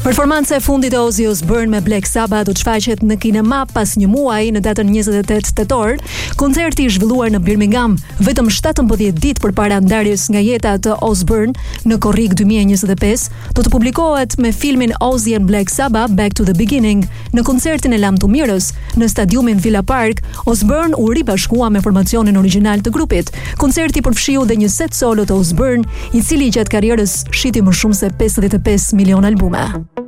Performanca e fundit e Ozzy Osbourne me Black Sabbath do të shfaqet në kinema pas një muaji në datën 28 tetor. Koncerti i zhvilluar në Birmingham vetëm 17 ditë përpara ndarjes nga jeta të Osbourne në korrik 2025, do të publikohet me filmin Ozzy and Black Sabbath Back to the Beginning. Në koncertin e Lam të Mirës në stadiumin Villa Park, Osbourne u ribashkua me formacionin origjinal të grupit. Koncerti përfshiu dhe një set solo të Osbourne, i cili gjatë karrierës shiti më shumë se 55 milion albume.